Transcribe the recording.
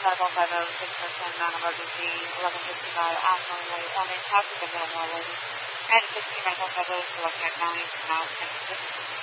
610, non-emergency, 1155, outgoing way, on in, talk to the Millmore lady. 916, 950, selecting at 9, now, 10.